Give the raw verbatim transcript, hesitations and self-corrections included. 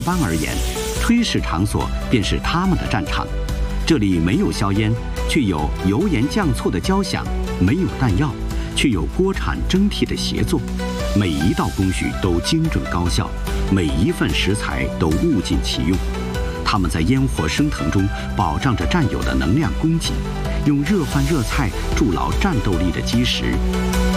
班而言，炊事场所便是他们的战场。这里没有硝烟，却有油盐酱醋的交响；没有弹药，却有锅铲蒸屉的协作。每一道工序都精准高效，每一份食材都物尽其用。他们在烟火升腾中保障着战友的能量供给，用热饭热菜筑牢战斗力的基石。